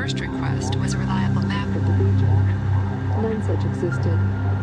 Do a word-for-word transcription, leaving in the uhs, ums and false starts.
first request was a reliable map. Of the region. None such existed.